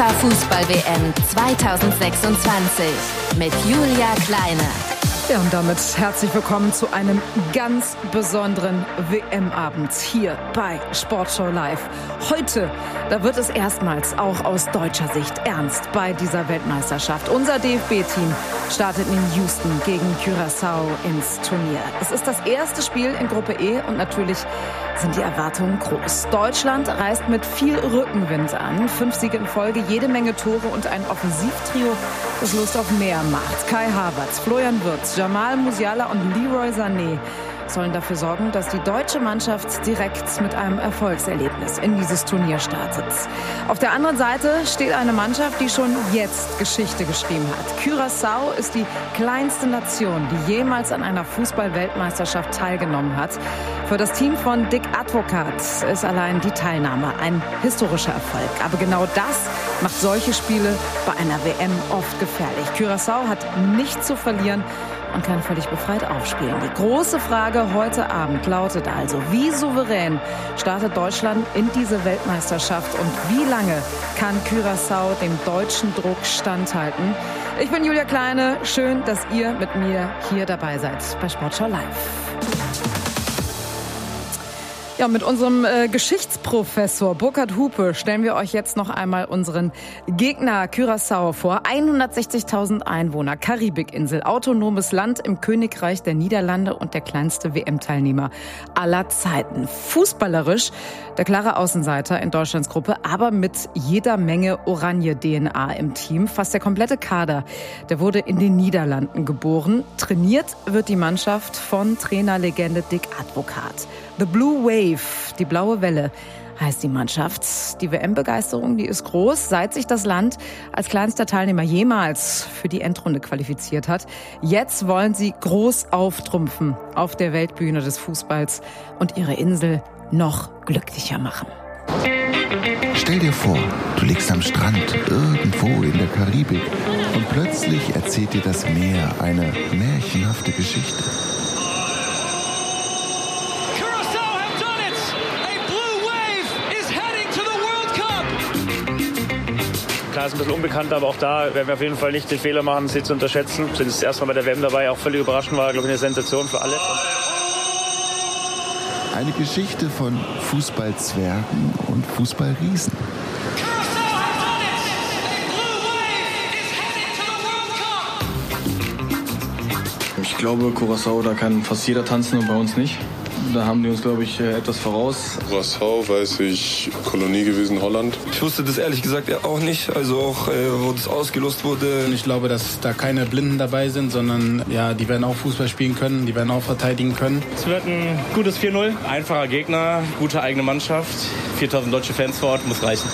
FIFA Fußball-WM 2026 mit Julia Kleine. Ja, und damit herzlich willkommen zu einem ganz besonderen WM-Abend hier bei Sportschau Live. Heute, da wird es erstmals auch aus deutscher Sicht ernst bei dieser Weltmeisterschaft. Unser DFB-Team startet in Houston gegen Curaçao ins Turnier. Es ist das erste Spiel in Gruppe E und natürlich sind die Erwartungen groß. Deutschland reist mit viel Rückenwind an. 5 Siege in Folge, jede Menge Tore und ein Offensivtrio, das Lust auf mehr macht. Kai Havertz, Florian Wirtz, Jamal Musiala und Leroy Sané sollen dafür sorgen, dass die deutsche Mannschaft direkt mit einem Erfolgserlebnis in dieses Turnier startet. Auf der anderen Seite steht eine Mannschaft, die schon jetzt Geschichte geschrieben hat. Curaçao ist die kleinste Nation, die jemals an einer Fußball-Weltmeisterschaft teilgenommen hat. Für das Team von Dick Advocat ist allein die Teilnahme ein historischer Erfolg. Aber genau das macht solche Spiele bei einer WM oft gefährlich. Curaçao hat nichts zu verlieren und kann völlig befreit aufspielen. Die große Frage heute Abend lautet also, wie souverän startet Deutschland in diese Weltmeisterschaft und wie lange kann Curaçao dem deutschen Druck standhalten? Ich bin Julia Kleine, schön, dass ihr mit mir hier dabei seid bei Sportschau Live. Ja, mit unserem Geschichtsprofessor Burkhard Hupe stellen wir euch jetzt noch einmal unseren Gegner Curaçao vor. 160.000 Einwohner, Karibikinsel, autonomes Land im Königreich der Niederlande und der kleinste WM-Teilnehmer aller Zeiten. Fußballerisch der klare Außenseiter in Deutschlands Gruppe, aber mit jeder Menge Oranje-DNA im Team. Fast der komplette Kader, der wurde in den Niederlanden geboren. Trainiert wird die Mannschaft von Trainerlegende Dick Advocat. The Blue Wave, die blaue Welle, heißt die Mannschaft. Die WM-Begeisterung, die ist groß, seit sich das Land als kleinster Teilnehmer jemals für die Endrunde qualifiziert hat. Jetzt wollen sie groß auftrumpfen auf der Weltbühne des Fußballs und ihre Insel noch glücklicher machen. Stell dir vor, du liegst am Strand irgendwo in der Karibik und plötzlich erzählt dir das Meer eine märchenhafte Geschichte. Klar, ist ein bisschen unbekannt, aber auch da werden wir auf jeden Fall nicht den Fehler machen, sie zu unterschätzen. Wir sind das erste Mal bei der WM dabei, auch völlig überraschend, war, glaube ich, eine Sensation für alle. Eine Geschichte von Fußballzwergen und Fußballriesen. Ich glaube, Curaçao, da kann fast jeder tanzen und bei uns nicht. Da haben die uns, glaube ich, etwas voraus. Curaçao, weiß ich, Kolonie gewesen, Holland. Ich wusste das ehrlich gesagt auch nicht, also auch, wo das ausgelost wurde. Ich glaube, dass da keine Blinden dabei sind, sondern ja, die werden auch Fußball spielen können, die werden auch verteidigen können. Es wird ein gutes 4-0. Einfacher Gegner, gute eigene Mannschaft. 4.000 deutsche Fans vor Ort, muss reichen.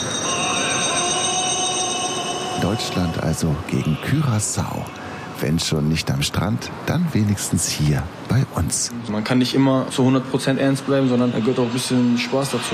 Deutschland also gegen Curaçao. Wenn schon nicht am Strand, dann wenigstens hier bei uns. Man kann nicht immer zu 100% ernst bleiben, sondern da gehört auch ein bisschen Spaß dazu.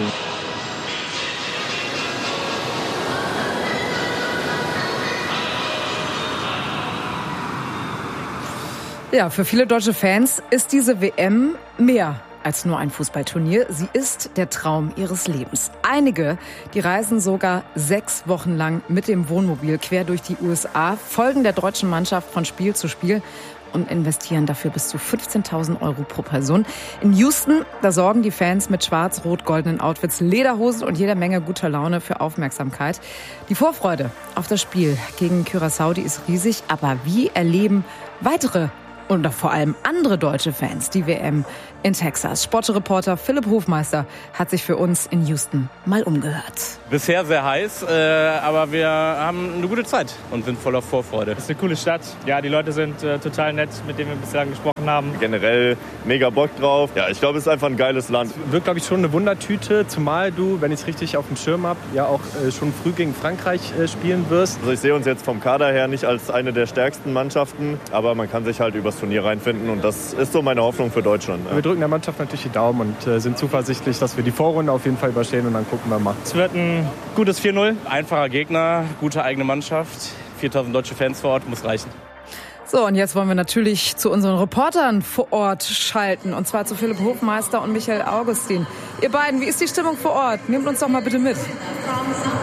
Ja, für viele deutsche Fans ist diese WM mehr als nur ein Fußballturnier. Sie ist der Traum ihres Lebens. Einige, die reisen sogar 6 Wochen lang mit dem Wohnmobil quer durch die USA, folgen der deutschen Mannschaft von Spiel zu Spiel und investieren dafür bis zu 15.000 € pro Person. In Houston, da sorgen die Fans mit schwarz-rot-goldenen Outfits, Lederhosen und jeder Menge guter Laune für Aufmerksamkeit. Die Vorfreude auf das Spiel gegen Curaçao, die ist riesig. Aber wie erleben weitere und vor allem andere deutsche Fans die WM in Texas? Sportreporter Philipp Hofmeister hat sich für uns in Houston mal umgehört. Bisher sehr heiß, aber wir haben eine gute Zeit und sind voller Vorfreude. Es ist eine coole Stadt. Ja, die Leute sind total nett, mit denen wir bislang gesprochen haben. Generell mega Bock drauf. Ja, ich glaube, es ist einfach ein geiles Land. Es wird, glaube ich, schon eine Wundertüte, zumal du, wenn ich es richtig auf dem Schirm habe, ja auch schon früh gegen Frankreich spielen wirst. Also ich sehe uns jetzt vom Kader her nicht als eine der stärksten Mannschaften, aber man kann sich halt übers Turnier reinfinden und das ist so meine Hoffnung für Deutschland. Wir drücken der Mannschaft natürlich die Daumen und sind zuversichtlich, dass wir die Vorrunde auf jeden Fall überstehen und dann gucken wir mal. Es wird ein gutes 4-0. Einfacher Gegner, gute eigene Mannschaft. 4.000 deutsche Fans vor Ort, muss reichen. So, und jetzt wollen wir natürlich zu unseren Reportern vor Ort schalten. Und zwar zu Philipp Hofmeister und Michael Augustin. Ihr beiden, wie ist die Stimmung vor Ort? Nehmt uns doch mal bitte mit.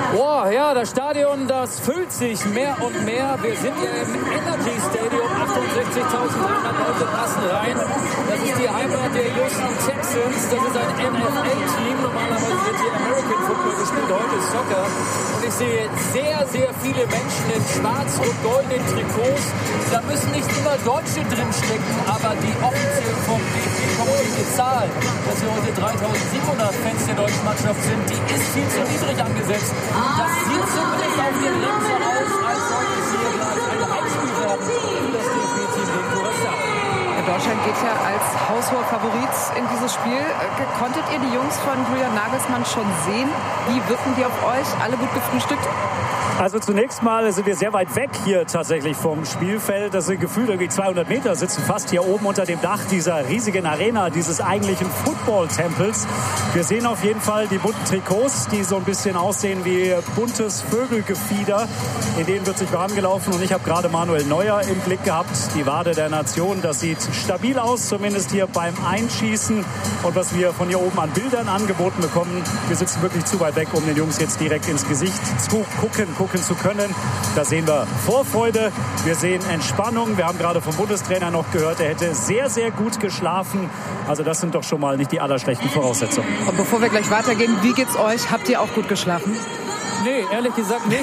Boah, ja, das Stadion, das füllt sich mehr und mehr. Wir sind ja im Energy Stadium, 68.300 Leute passen rein. Das ist die Heimat der Houston Texans. Das ist ein NFL-Team. Normalerweise wird hier American Football gespielt, heute ist Soccer. Und ich sehe sehr, sehr viele Menschen in schwarz und goldenen Trikots. Da müssen nicht immer Deutsche drinstecken, aber die offiziell vom DFB kommunizierte Zahl, dass hier heute 3.700 Fans der deutschen Mannschaft sind, die ist viel zu niedrig angesetzt. Das sieht zumindest auf den Rängen so aus, als sollte es hier gleich ein Heimspiel werden für das DFB-Team gegen Curaçao. Deutschland geht ja als haushoher Favorit in dieses Spiel. Konntet ihr die Jungs von Julian Nagelsmann schon sehen? Wie wirken die auf euch? Alle gut gefrühstückt? Also zunächst mal sind wir sehr weit weg hier tatsächlich vom Spielfeld. Das sind gefühlt irgendwie 200 Meter, sitzen fast hier oben unter dem Dach dieser riesigen Arena, dieses eigentlichen Football-Tempels. Wir sehen auf jeden Fall die bunten Trikots, die so ein bisschen aussehen wie buntes Vögelgefieder. In denen wird sich warm gelaufen und ich habe gerade Manuel Neuer im Blick gehabt. Die Wade der Nation, das sieht stabil aus, zumindest hier beim Einschießen. Und was wir von hier oben an Bildern angeboten bekommen, wir sitzen wirklich zu weit weg, um den Jungs jetzt direkt ins Gesicht zu gucken zu können. Da sehen wir Vorfreude, wir sehen Entspannung. Wir haben gerade vom Bundestrainer noch gehört, er hätte sehr, sehr gut geschlafen. Also das sind doch schon mal nicht die allerschlechten Voraussetzungen. Und bevor wir gleich weitergehen, wie geht's euch? Habt ihr auch gut geschlafen? Nee, ehrlich gesagt nicht.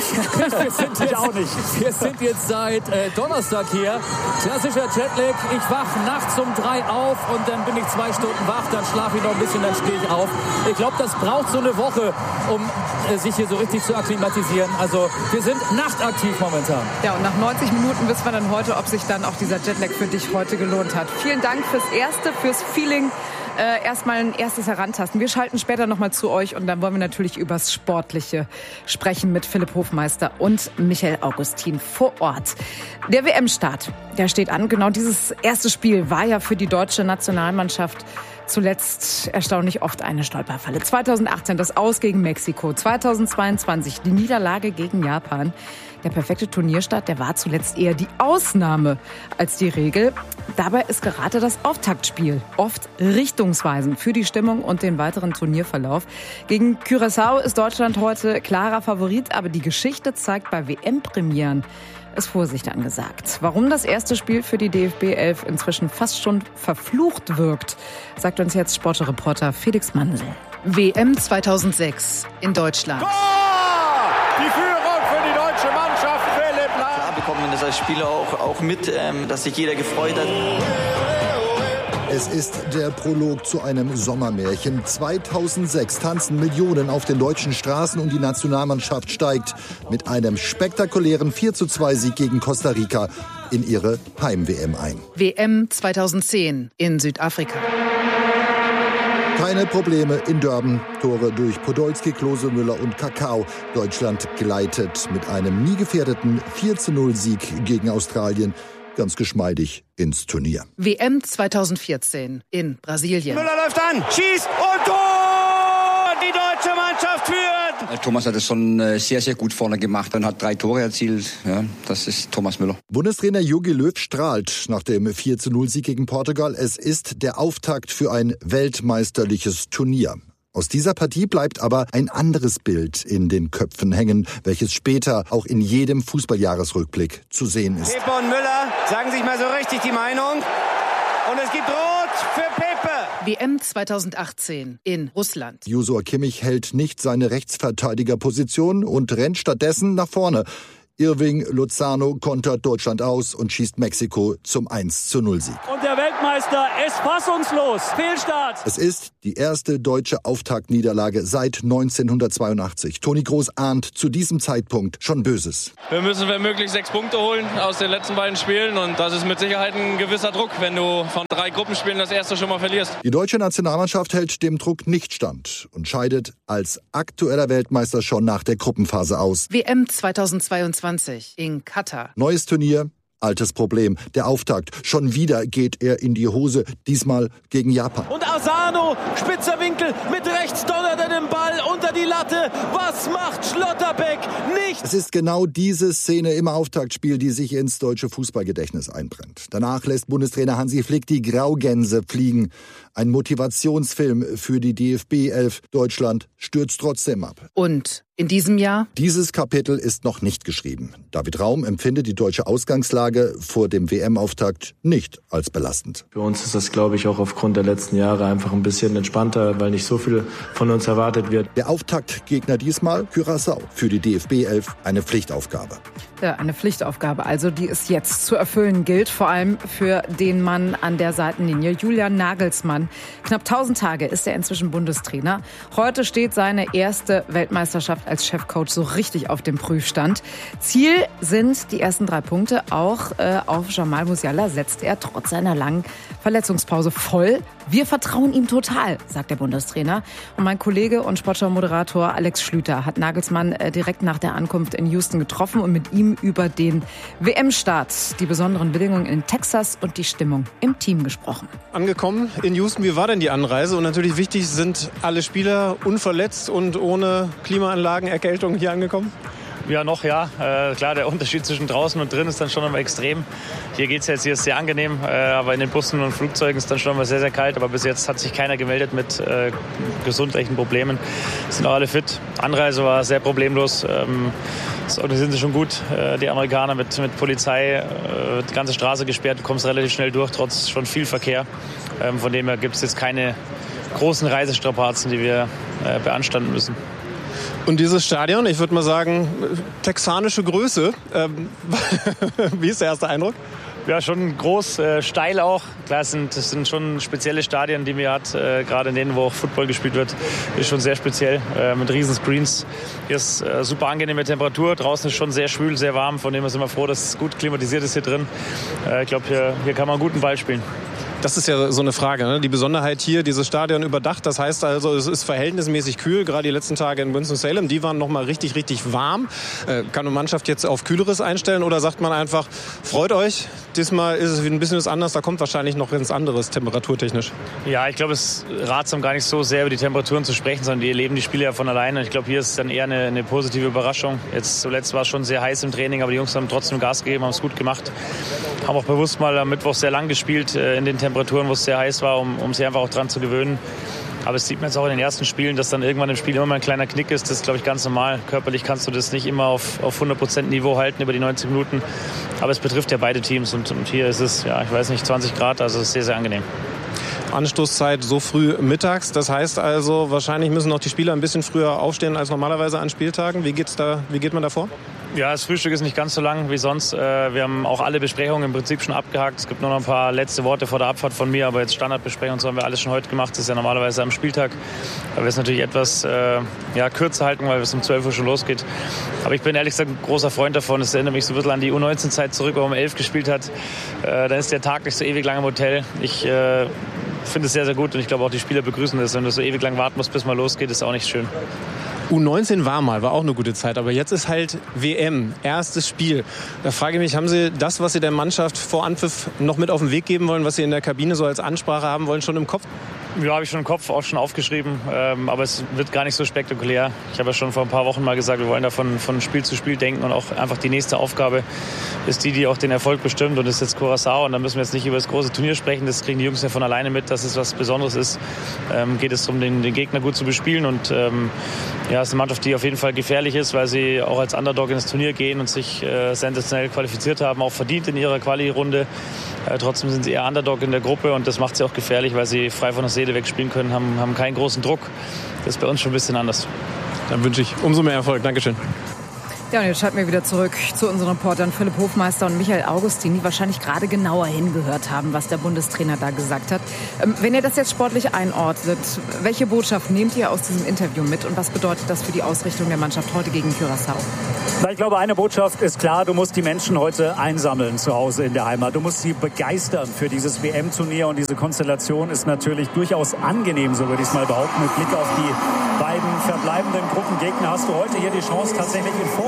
Wir sind jetzt seit Donnerstag hier. Klassischer Jetlag. Ich wach nachts um 3 auf und dann bin ich 2 Stunden wach. Dann schlafe ich noch ein bisschen, dann stehe ich auf. Ich glaube, das braucht so eine Woche, um sich hier so richtig zu akklimatisieren. Also wir sind nachtaktiv momentan. Ja, und nach 90 Minuten wissen wir dann heute, ob sich dann auch dieser Jetlag für dich heute gelohnt hat. Vielen Dank fürs Feeling. Erstmal ein erstes Herantasten. Wir schalten später nochmal zu euch und dann wollen wir natürlich übers Sportliche sprechen mit Philipp Hofmeister und Michael Augustin vor Ort. Der WM-Start, der steht an. Genau dieses erste Spiel war ja für die deutsche Nationalmannschaft zuletzt erstaunlich oft eine Stolperfalle. 2018 das Aus gegen Mexiko, 2022 die Niederlage gegen Japan. Der perfekte Turnierstart, der war zuletzt eher die Ausnahme als die Regel. Dabei ist gerade das Auftaktspiel oft richtungsweisend für die Stimmung und den weiteren Turnierverlauf. Gegen Curaçao ist Deutschland heute klarer Favorit, aber die Geschichte zeigt, bei WM-Premieren ist Vorsicht angesagt. Warum das erste Spiel für die DFB 11 inzwischen fast schon verflucht wirkt, sagt uns jetzt Sportreporter Felix Mansel. WM 2006 in Deutschland. Tor! Die Führung für die deutsche Mannschaft, Philipp Lahm. Klar bekommt man das als Spieler auch mit, dass sich jeder gefreut hat. Es ist der Prolog zu einem Sommermärchen. 2006 tanzen Millionen auf den deutschen Straßen und die Nationalmannschaft steigt mit einem spektakulären 4:2-Sieg gegen Costa Rica in ihre Heim-WM ein. WM 2010 in Südafrika. Keine Probleme in Durban. Tore durch Podolski, Klose, Müller und Kakao. Deutschland gleitet mit einem nie gefährdeten 4:0-Sieg gegen Australien ganz geschmeidig ins Turnier. WM 2014 in Brasilien. Müller läuft an, schießt und Tor! Die deutsche Mannschaft führt! Thomas hat es schon sehr, sehr gut vorne gemacht und hat 3 Tore erzielt. Ja, das ist Thomas Müller. Bundestrainer Jogi Löw strahlt nach dem 4:0-Sieg gegen Portugal. Es ist der Auftakt für ein weltmeisterliches Turnier. Aus dieser Partie bleibt aber ein anderes Bild in den Köpfen hängen, welches später auch in jedem Fußballjahresrückblick zu sehen ist. Pepe und Müller sagen sich mal so richtig die Meinung. Und es gibt Rot für Pepe. WM 2018 in Russland. Joshua Kimmich hält nicht seine Rechtsverteidigerposition und rennt stattdessen nach vorne. Irving Lozano kontert Deutschland aus und schießt Mexiko zum 1:0-Sieg. Und der Weltmeister ist fassungslos. Fehlstart. Es ist die erste deutsche Auftaktniederlage seit 1982. Toni Kroos ahnt zu diesem Zeitpunkt schon Böses. Wir müssen wenn möglich 6 Punkte holen aus den letzten beiden Spielen. Und das ist mit Sicherheit ein gewisser Druck, wenn du von 3 Gruppenspielen das erste schon mal verlierst. Die deutsche Nationalmannschaft hält dem Druck nicht stand und scheidet als aktueller Weltmeister schon nach der Gruppenphase aus. WM 2022 in Katar. Neues Turnier, altes Problem. Der Auftakt. Schon wieder geht er in die Hose, diesmal gegen Japan. Und Asano, spitzer Winkel, mit rechts donnert er den Ball unter die Latte. Was macht Schlotterbeck? Nichts! Es ist genau diese Szene im Auftaktspiel, die sich ins deutsche Fußballgedächtnis einbrennt. Danach lässt Bundestrainer Hansi Flick die Graugänse fliegen. Ein Motivationsfilm für die DFB-11. Deutschland stürzt trotzdem ab. Und in diesem Jahr? Dieses Kapitel ist noch nicht geschrieben. David Raum empfindet die deutsche Ausgangslage vor dem WM-Auftakt nicht als belastend. Für uns ist das, glaube ich, auch aufgrund der letzten Jahre einfach ein bisschen entspannter, weil nicht so viel von uns erwartet wird. Der Auftaktgegner diesmal Curaçao. Für die DFB-11 eine Pflichtaufgabe. Ja, eine Pflichtaufgabe, also die es jetzt zu erfüllen gilt, vor allem für den Mann an der Seitenlinie, Julian Nagelsmann. Knapp 1000 Tage ist er inzwischen Bundestrainer. Heute steht seine erste Weltmeisterschaft als Chefcoach so richtig auf dem Prüfstand. Ziel sind die ersten 3 Punkte. Auch auf Jamal Musiala setzt er trotz seiner langen Verletzungspause voll. Wir vertrauen ihm total, sagt der Bundestrainer. Und mein Kollege und Sportschau-Moderator Alex Schlüter hat Nagelsmann direkt nach der Ankunft in Houston getroffen und mit ihm über den WM-Start, die besonderen Bedingungen in Texas und die Stimmung im Team gesprochen. Angekommen in Houston, wie war denn die Anreise? Und natürlich wichtig, sind alle Spieler unverletzt und ohne Klimaanlagen, Erkältung hier angekommen? Ja, noch ja. Klar, der Unterschied zwischen draußen und drin ist dann schon immer extrem. Hier geht's jetzt, hier ist sehr angenehm, aber in den Bussen und Flugzeugen ist dann schon immer sehr, sehr kalt. Aber bis jetzt hat sich keiner gemeldet mit gesundheitlichen Problemen. Sind auch alle fit. Anreise war sehr problemlos. Das organisieren sie schon gut, die Amerikaner mit Polizei. Die ganze Straße gesperrt, du kommst relativ schnell durch, trotz schon viel Verkehr. Von dem her gibt es jetzt keine großen Reisestrapazen, die wir beanstanden müssen. Und dieses Stadion, ich würde mal sagen, texanische Größe. Wie ist der erste Eindruck? Ja, schon groß, steil auch. Klar, das sind schon spezielle Stadien, die man hat. Gerade in denen, wo auch Football gespielt wird, ist schon sehr speziell. Mit riesen Screens. Hier ist super angenehme Temperatur. Draußen ist schon sehr schwül, sehr warm. Von dem her sind wir froh, dass es gut klimatisiert ist hier drin. Ich glaube, hier kann man einen guten Ball spielen. Das ist ja so eine Frage, ne? Die Besonderheit hier, dieses Stadion überdacht, das heißt also, es ist verhältnismäßig kühl. Gerade die letzten Tage in Winston-Salem, die waren noch mal richtig, richtig warm. Kann eine Mannschaft jetzt auf Kühleres einstellen oder sagt man einfach, freut euch, diesmal ist es ein bisschen was anderes, da kommt wahrscheinlich noch ganz anderes temperaturtechnisch? Ja, ich glaube, es ist ratsam, gar nicht so sehr über die Temperaturen zu sprechen, sondern die erleben die Spiele ja von alleine. Ich glaube, hier ist es dann eher eine positive Überraschung. Jetzt zuletzt war es schon sehr heiß im Training, aber die Jungs haben trotzdem Gas gegeben, haben es gut gemacht. Haben auch bewusst mal am Mittwoch sehr lang gespielt in den Temperaturen, wo es sehr heiß war, um sich einfach auch dran zu gewöhnen. Aber es sieht man jetzt auch in den ersten Spielen, dass dann irgendwann im Spiel immer mal ein kleiner Knick ist. Das ist, glaube ich, ganz normal. Körperlich kannst du das nicht immer auf 100% Niveau halten über die 90 Minuten. Aber es betrifft ja beide Teams. Und hier ist es, ja, ich weiß nicht, 20 Grad. Also es ist sehr, sehr angenehm. Anstoßzeit so früh mittags. Das heißt also, wahrscheinlich müssen auch die Spieler ein bisschen früher aufstehen als normalerweise an Spieltagen. Wie geht man da vor? Ja, das Frühstück ist nicht ganz so lang wie sonst. Wir haben auch alle Besprechungen im Prinzip schon abgehakt. Es gibt nur noch ein paar letzte Worte vor der Abfahrt von mir, aber jetzt Standardbesprechungen und so haben wir alles schon heute gemacht. Das ist ja normalerweise am Spieltag, weil wir es natürlich etwas kürzer halten, weil es um 12 Uhr schon losgeht. Aber ich bin ehrlich gesagt ein großer Freund davon. Es erinnert mich so ein bisschen an die U19-Zeit zurück, wo man um 11 gespielt hat. Dann ist der Tag nicht so ewig lang im Hotel. Ich finde es sehr, sehr gut und ich glaube auch die Spieler begrüßen das. Wenn du so ewig lang warten musst, bis mal losgeht, ist auch nicht schön. U19 war auch eine gute Zeit, aber jetzt ist halt WM, erstes Spiel. Da frage ich mich, haben Sie das, was Sie der Mannschaft vor Anpfiff noch mit auf den Weg geben wollen, was Sie in der Kabine so als Ansprache haben wollen, schon im Kopf? Ja, habe ich schon im Kopf, auch schon aufgeschrieben, aber es wird gar nicht so spektakulär. Ich habe ja schon vor ein paar Wochen mal gesagt, wir wollen da von Spiel zu Spiel denken und auch einfach die nächste Aufgabe ist die auch den Erfolg bestimmt und das ist jetzt Curaçao und da müssen wir jetzt nicht über das große Turnier sprechen, das kriegen die Jungs ja von alleine mit, dass es was Besonderes ist. Geht es darum, den Gegner gut zu bespielen und ja, es ist eine Mannschaft, die auf jeden Fall gefährlich ist, weil sie auch als Underdog ins Turnier gehen und sich sensationell qualifiziert haben, auch verdient in ihrer Quali-Runde. Trotzdem sind sie eher Underdog in der Gruppe und das macht sie auch gefährlich, weil sie frei von der Seele wegspielen können, haben keinen großen Druck. Das ist bei uns schon ein bisschen anders. Dann wünsche ich umso mehr Erfolg. Dankeschön. Ja, und jetzt schalten wir wieder zurück zu unseren Reportern Philipp Hofmeister und Michael Augustin, die wahrscheinlich gerade genauer hingehört haben, was der Bundestrainer da gesagt hat. Wenn ihr das jetzt sportlich einordnet, welche Botschaft nehmt ihr aus diesem Interview mit und was bedeutet das für die Ausrichtung der Mannschaft heute gegen Curaçao? Ich glaube, eine Botschaft ist klar, du musst die Menschen heute einsammeln zu Hause in der Heimat. Du musst sie begeistern für dieses WM-Turnier und diese Konstellation ist natürlich durchaus angenehm, so würde ich es mal behaupten. Mit Blick auf die beiden verbleibenden Gruppengegner hast du heute hier die Chance, tatsächlich in Vorleistung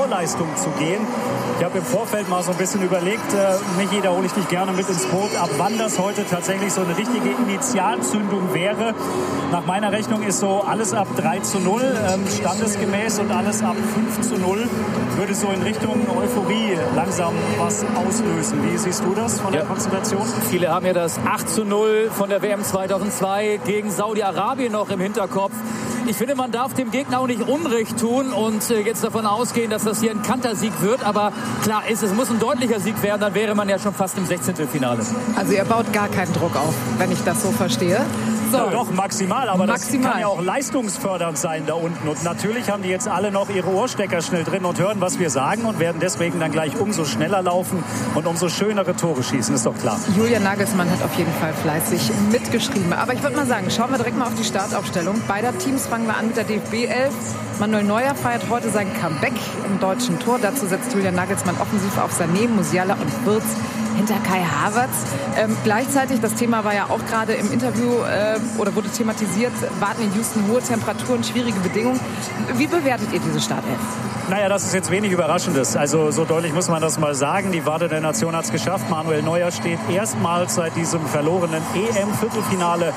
Vorleistung zu gehen. Ich habe im Vorfeld mal so ein bisschen überlegt, Michi, da hole ich dich gerne mit ins Boot, ab wann das heute tatsächlich so eine richtige Initialzündung wäre. Nach meiner Rechnung ist so alles ab 3:0 standesgemäß und alles ab 5:0 würde so in Richtung Euphorie langsam was auslösen. Wie siehst du das von der Konstellation? Viele haben ja das 8:0 von der WM 2002 gegen Saudi-Arabien noch im Hinterkopf. Ich finde, man darf dem Gegner auch nicht Unrecht tun und jetzt davon ausgehen, dass das hier ein Kantersieg wird. Aber klar ist, es muss ein deutlicher Sieg werden, dann wäre man ja schon fast im 16. Finale. Also ihr baut gar keinen Druck auf, wenn ich das so verstehe. So. Ja, doch, maximal, aber das kann ja auch leistungsfördernd sein da unten. Und natürlich haben die jetzt alle noch ihre Ohrstecker schnell drin und hören, was wir sagen und werden deswegen dann gleich umso schneller laufen und umso schönere Tore schießen, ist doch klar. Julian Nagelsmann hat auf jeden Fall fleißig mitgeschrieben. Aber ich würde mal sagen, schauen wir direkt mal auf die Startaufstellung beider Teams. Fangen wir an mit der DFB-11. Manuel Neuer feiert heute sein Comeback im deutschen Tor. Dazu setzt Julian Nagelsmann offensiv auf Sané, Musiala und Wirtz hinter Kai Havertz. Gleichzeitig, das Thema war ja auch gerade im Interview oder wurde thematisiert, warten in Houston hohe Temperaturen, schwierige Bedingungen. Wie bewertet ihr diese Startelf? Naja, das ist jetzt wenig Überraschendes. Also so deutlich muss man das mal sagen. Die Warte der Nation hat es geschafft. Manuel Neuer steht erstmals seit diesem verlorenen EM-Viertelfinale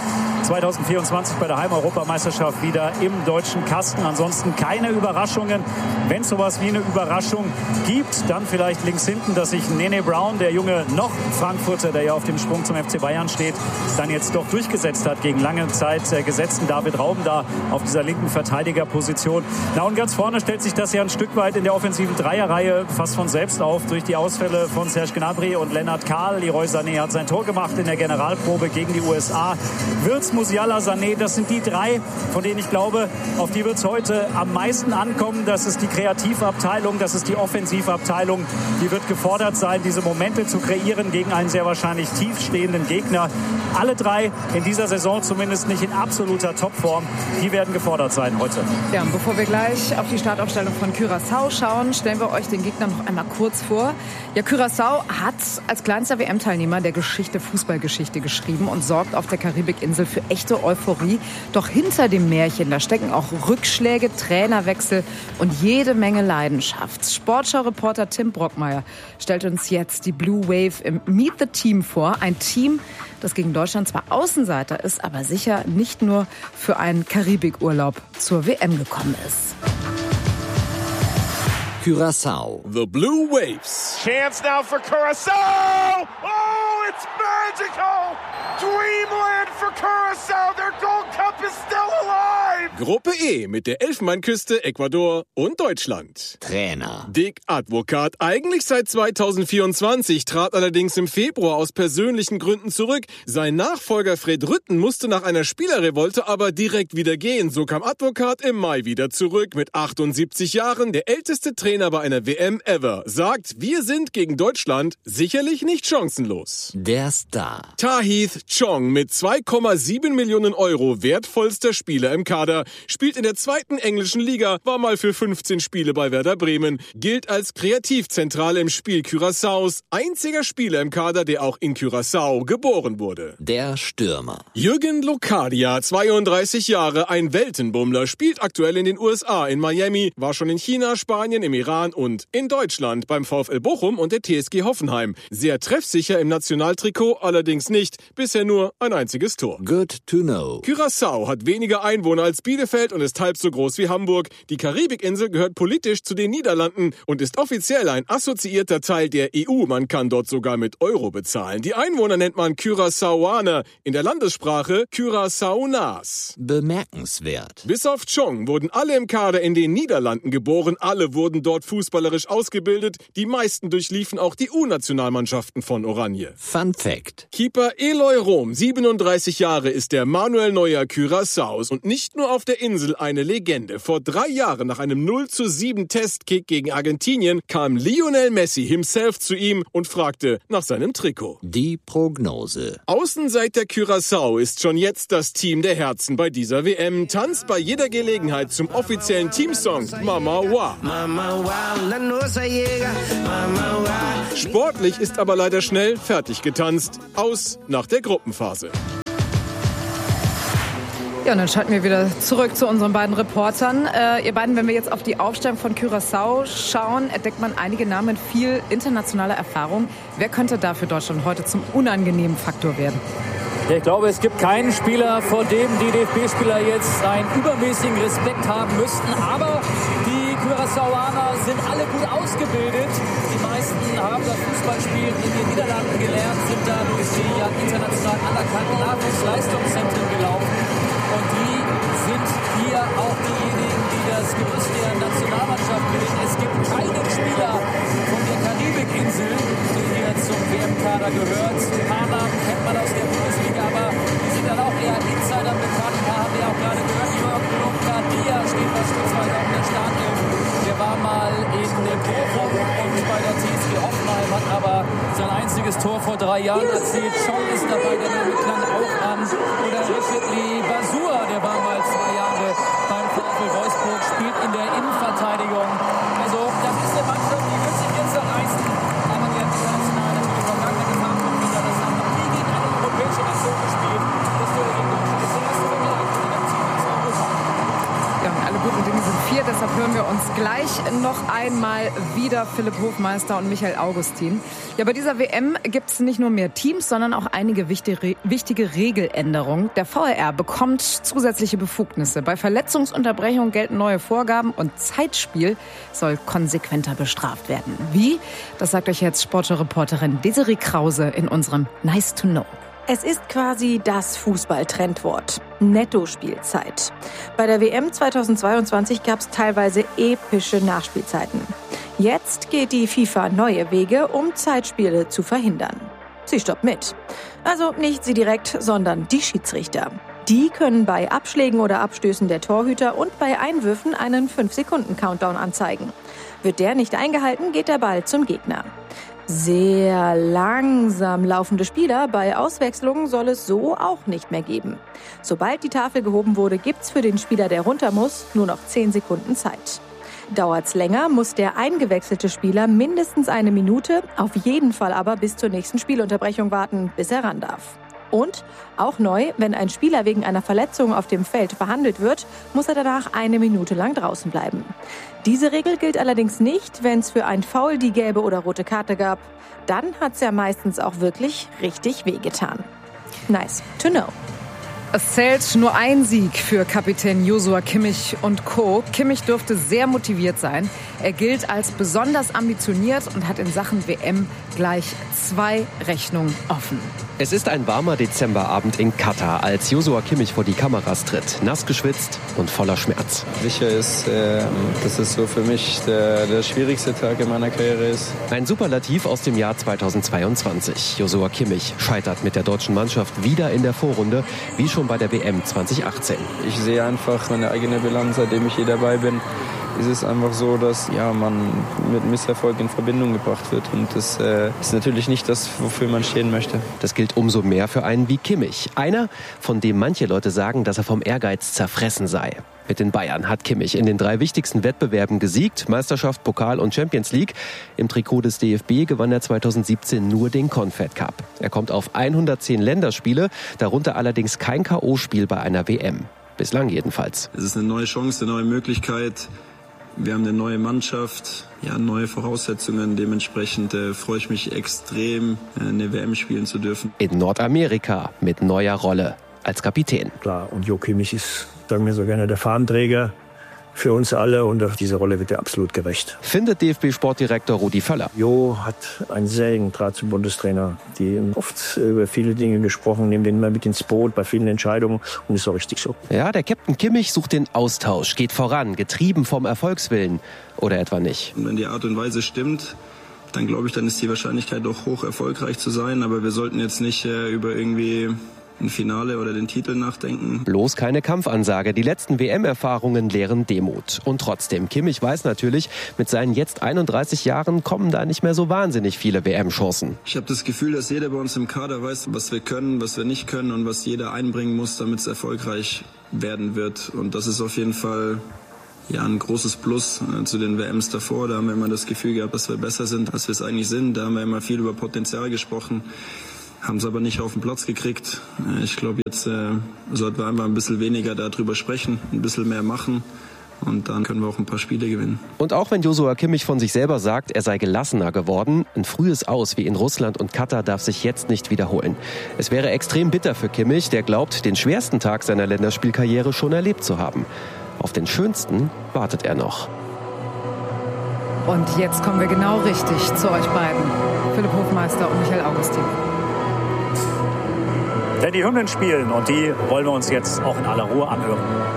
2024 bei der Heimeuropameisterschaft wieder im deutschen Kasten. Ansonsten keine Überraschungen. Wenn es sowas wie eine Überraschung gibt, dann vielleicht links hinten, dass sich Nene Brown, der junge noch Frankfurter, der ja auf dem Sprung zum FC Bayern steht, dann jetzt doch durchgesetzt hat gegen lange Zeit gesetzten David Raum da auf dieser linken Verteidigerposition. Na und ganz vorne stellt sich das ja ein Stück weit in der offensiven Dreierreihe fast von selbst auf durch die Ausfälle von Serge Gnabry und Lennart Kahl. Leroy Sané hat sein Tor gemacht in der Generalprobe gegen die USA. Wirtz, Musiala, Sané, das sind die drei, von denen ich glaube, auf die wird es heute am meisten ankommen. Das ist die Kreativabteilung, das ist die Offensivabteilung. Die wird gefordert sein, diese Momente zu kreieren gegen einen sehr wahrscheinlich tiefstehenden Gegner. Alle drei in dieser Saison zumindest nicht in absoluter Topform. Die werden gefordert sein heute. Ja, und bevor wir gleich auf die Startaufstellung von Curaçao schauen, stellen wir euch den Gegner noch einmal kurz vor. Ja, Curaçao hat als kleinster WM-Teilnehmer der Geschichte Fußballgeschichte geschrieben und sorgt auf der Karibikinsel für echte Euphorie. Doch hinter dem Märchen, da stecken auch Rückschläge, Trainerwechsel und jede Menge Leidenschaft. Sportschau-Reporter Tim Brockmeier stellt uns jetzt die Blue Wave im Meet the Team vor. Ein Team, das gegen Deutschland zwar Außenseiter ist, aber sicher nicht nur für einen Karibikurlaub zur WM gekommen ist. Curaçao. The Blue Waves. Chance now for Curaçao. Oh, it's magical. Dreamland for Curaçao. Their Gold Cup is still alive. Gruppe E mit der Elfenbeinküste, Ecuador und Deutschland. Trainer. Dick Advocat, eigentlich seit 2024, trat allerdings im Februar aus persönlichen Gründen zurück. Sein Nachfolger Fred Rütten musste nach einer Spielerrevolte aber direkt wieder gehen. So kam Advocat im Mai wieder zurück mit 78 Jahren, der älteste Trainer bei einer WM ever. Sagt, wir sind gegen Deutschland sicherlich nicht chancenlos. Der Star. Tahith Chong mit 2,7 Millionen Euro wertvollster Spieler im Kader, spielt in der zweiten englischen Liga, war mal für 15 Spiele bei Werder Bremen, gilt als Kreativzentrale im Spiel Curaçaos, einziger Spieler im Kader, der auch in Curaçao geboren wurde. Der Stürmer. Jürgen Locadia, 32 Jahre, ein Weltenbummler, spielt aktuell in den USA, in Miami, war schon in China, Spanien, im Iran und in Deutschland beim VfL Bochum und der TSG Hoffenheim. Sehr treffsicher im Nationaltrikot, allerdings nicht, bisher nur ein einziges Tor. Good to know. Curaçao hat weniger Einwohner als Bielefeld und ist halb so groß wie Hamburg. Die Karibikinsel gehört politisch zu den Niederlanden und ist offiziell ein assoziierter Teil der EU. Man kann dort sogar mit Euro bezahlen. Die Einwohner nennt man Curaçaoaner, in der Landessprache Curaçaonas. Bemerkenswert. Bis auf Chong wurden alle im Kader in den Niederlanden geboren. Alle wurden dort fußballerisch ausgebildet. Die meisten durchliefen auch die U-Nationalmannschaften von Oranje. Fun Fact. Keeper Eloy Rom, 37 Jahre, ist der Manuel Neuer Curaçaos und nicht nur auf der Insel eine Legende. Vor 3 Jahren nach einem 0:7 Testkick gegen Argentinien kam Lionel Messi himself zu ihm und fragte nach seinem Trikot. Die Prognose. Außenseiter Curaçao ist schon jetzt das Team der Herzen bei dieser WM. Tanzt bei jeder Gelegenheit zum offiziellen Teamsong Mama Wa. Sportlich ist aber leider schnell fertig getanzt. Aus nach der Gruppenphase. Ja, und dann schalten wir wieder zurück zu unseren beiden Reportern. Ihr beiden, wenn wir jetzt auf die Aufstellung von Curaçao schauen, entdeckt man einige Namen mit viel internationaler Erfahrung. Wer könnte da für Deutschland heute zum unangenehmen Faktor werden? Ja, ich glaube, es gibt keinen Spieler, vor dem die DFB-Spieler jetzt einen übermäßigen Respekt haben müssten. Aber die Curaçaoaner sind alle gut ausgebildet. Die meisten haben das Fußballspielen in den Niederlanden gelernt, sind da durch die international anerkannten Nachwuchsleistungszentren gelaufen. Und die sind hier auch diejenigen, die das Gerüst der Nationalmannschaft bilden. Es gibt keinen Spieler von der Karibikinsel, der hier zum WM-Kader gehört. Ein paar Namen kennt man aus der Bundesliga, aber die sind dann auch eher Insider bekannt. Da haben wir auch gerade gehört, Jörg Lokadia steht beispielsweise auf der Startelf. Der war mal in Bochum und bei der TSG Hoffenheim, hat aber sein einziges Tor vor 3 Jahren erzielt. Scholl ist dabei, der Name klang auch an. Oder Richard Lee Basur, der war mal 2 Jahre beim VfL Wolfsburg, spielt in der Innenverteidigung. Also das ist eine Mannschaft, die wird sich jetzt zerreißen. Aber die hat international natürlich noch gar keine Verantwortung. Das haben noch nie gegen eine europäische Nation gespielt. Das würde gegen Deutschland das erste Mal Ja, und alle guten Dinge sind 4, deshalb hören wir uns gleich noch einmal wieder Philipp Hofmeister und Michael Augustin. Ja, bei dieser WM gibt es nicht nur mehr Teams, sondern auch einige wichtige Regeländerungen. Der VAR bekommt zusätzliche Befugnisse. Bei Verletzungsunterbrechung gelten neue Vorgaben und Zeitspiel soll konsequenter bestraft werden. Wie? Das sagt euch jetzt Sportschau-Reporterin Desiree Krause in unserem Nice to Know. Es ist quasi das Fußball-Trendwort. Netto-Spielzeit. Bei der WM 2022 gab es teilweise epische Nachspielzeiten. Jetzt geht die FIFA neue Wege, um Zeitspiele zu verhindern. Sie stoppt mit. Also nicht sie direkt, sondern die Schiedsrichter. Die können bei Abschlägen oder Abstößen der Torhüter und bei Einwürfen einen 5-Sekunden-Countdown anzeigen. Wird der nicht eingehalten, geht der Ball zum Gegner. Sehr langsam laufende Spieler bei Auswechslungen soll es so auch nicht mehr geben. Sobald die Tafel gehoben wurde, gibt's für den Spieler, der runter muss, nur noch 10 Sekunden Zeit. Dauert's länger, muss der eingewechselte Spieler mindestens 1 Minute, auf jeden Fall aber bis zur nächsten Spielunterbrechung warten, bis er ran darf. Und, auch neu, wenn ein Spieler wegen einer Verletzung auf dem Feld behandelt wird, muss er danach 1 Minute lang draußen bleiben. Diese Regel gilt allerdings nicht, wenn es für ein Foul die gelbe oder rote Karte gab. Dann hat's ja meistens auch wirklich richtig wehgetan. Nice to know. Es zählt nur ein Sieg für Kapitän Joshua Kimmich und Co. Kimmich dürfte sehr motiviert sein. Er gilt als besonders ambitioniert und hat in Sachen WM gleich 2 Rechnungen offen. Es ist ein warmer Dezemberabend in Katar, als Joshua Kimmich vor die Kameras tritt. Nass geschwitzt und voller Schmerz. Sicher ist, dass es so für mich der schwierigste Tag in meiner Karriere ist. Ein Superlativ aus dem Jahr 2022. Joshua Kimmich scheitert mit der deutschen Mannschaft wieder in der Vorrunde, wie schon bei der WM 2018. Ich sehe einfach meine eigene Bilanz, seitdem ich hier dabei bin. Ist es einfach so, dass man mit Misserfolg in Verbindung gebracht wird. Und das ist natürlich nicht das, wofür man stehen möchte. Das gilt umso mehr für einen wie Kimmich. Einer, von dem manche Leute sagen, dass er vom Ehrgeiz zerfressen sei. Mit den Bayern hat Kimmich in den 3 wichtigsten Wettbewerben gesiegt. Meisterschaft, Pokal und Champions League. Im Trikot des DFB gewann er 2017 nur den Confed Cup. Er kommt auf 110 Länderspiele, darunter allerdings kein K.O.-Spiel bei einer WM. Bislang jedenfalls. Es ist eine neue Chance, eine neue Möglichkeit. Wir haben eine neue Mannschaft, neue Voraussetzungen. Dementsprechend freue ich mich extrem, eine WM spielen zu dürfen. In Nordamerika mit neuer Rolle als Kapitän. Klar, und Jo Kimmich ist, sagen wir so gerne, der Fahnenträger für uns alle und auf diese Rolle wird er absolut gerecht. Findet DFB-Sportdirektor Rudi Völler. Jo hat einen sehr engen Draht zum Bundestrainer. Die haben oft über viele Dinge gesprochen, nehmen den mal mit ins Boot bei vielen Entscheidungen und ist auch richtig so. Ja, der Captain Kimmich sucht den Austausch, geht voran, getrieben vom Erfolgswillen. Oder etwa nicht? Und wenn die Art und Weise stimmt, dann glaube ich, dann ist die Wahrscheinlichkeit doch hoch, erfolgreich zu sein. Aber wir sollten jetzt nicht über irgendwie ein Finale oder den Titel nachdenken. Bloß keine Kampfansage. Die letzten WM-Erfahrungen lehren Demut. Und trotzdem, Kimmich weiß natürlich, mit seinen jetzt 31 Jahren kommen da nicht mehr so wahnsinnig viele WM-Chancen. Ich habe das Gefühl, dass jeder bei uns im Kader weiß, was wir können, was wir nicht können und was jeder einbringen muss, damit es erfolgreich werden wird. Und das ist auf jeden Fall ein großes Plus zu den WMs davor. Da haben wir immer das Gefühl gehabt, dass wir besser sind, als wir es eigentlich sind. Da haben wir immer viel über Potenzial gesprochen. haben es aber nicht auf den Platz gekriegt. Ich glaube, jetzt sollten wir einfach ein bisschen weniger darüber sprechen, ein bisschen mehr machen. Und dann können wir auch ein paar Spiele gewinnen. Und auch wenn Joshua Kimmich von sich selber sagt, er sei gelassener geworden, ein frühes Aus wie in Russland und Katar darf sich jetzt nicht wiederholen. Es wäre extrem bitter für Kimmich, der glaubt, den schwersten Tag seiner Länderspielkarriere schon erlebt zu haben. Auf den schönsten wartet er noch. Und jetzt kommen wir genau richtig zu euch beiden, Philipp Hofmeister und Michael Augustin. Denn die Hymnen spielen und die wollen wir uns jetzt auch in aller Ruhe anhören.